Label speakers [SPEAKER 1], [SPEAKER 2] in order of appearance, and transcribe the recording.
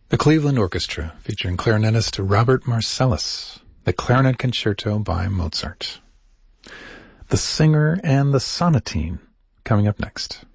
[SPEAKER 1] The Cleveland Orchestra, featuring clarinetist Robert Marcellus, the Clarinet Concerto by Mozart. The Singer and the Sonatine, coming up next.